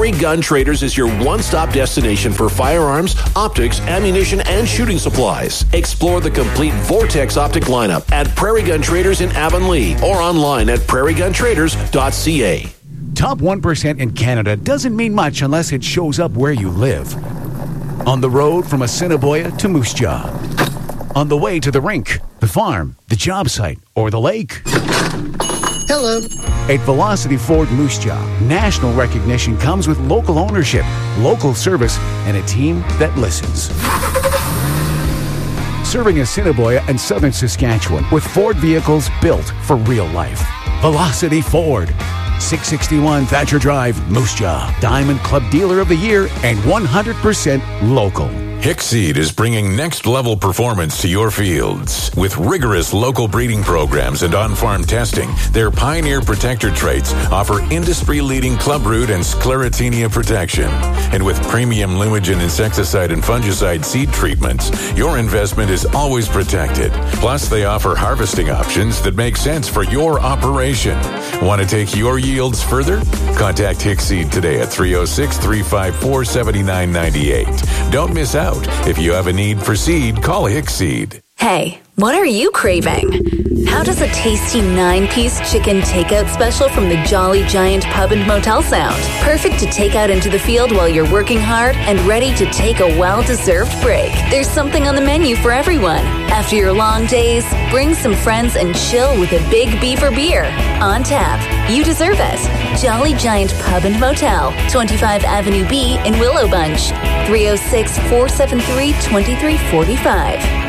Prairie Gun Traders is your one-stop destination for firearms, optics, ammunition, and shooting supplies. Explore the complete Vortex optic lineup at Prairie Gun Traders in Avonlea or online at prairieguntraders.ca. Top 1% in Canada doesn't mean much unless it shows up where you live. On the road from Assiniboia to Moose Jaw. On the way to the rink, the farm, the job site, or the lake. Hello. At Velocity Ford Moose Jaw, national recognition comes with local ownership, local service, and a team that listens. Serving Assiniboia and southern Saskatchewan with Ford vehicles built for real life. Velocity Ford. 661 Thatcher Drive, Moose Jaw. Diamond Club Dealer of the Year and 100% local. Hickseed is bringing next-level performance to your fields. With rigorous local breeding programs and on-farm testing, their Pioneer Protector traits offer industry-leading clubroot and sclerotinia protection. And with premium Lumigen insecticide and fungicide seed treatments, your investment is always protected. Plus, they offer harvesting options that make sense for your operation. Want to take your yields further? Contact Hickseed today at 306-354-7998. Don't miss out. If you have a need for seed, call Hickseed. Hey, what are you craving? How does a tasty 9-piece chicken takeout special from the Jolly Giant Pub and Motel sound? Perfect to take out into the field while you're working hard and ready to take a well-deserved break. There's something on the menu for everyone. After your long days, bring some friends and chill with a big beef or beer. On tap. You deserve it. Jolly Giant Pub and Motel, 25 Avenue B in Willow Bunch. 306-473-2345.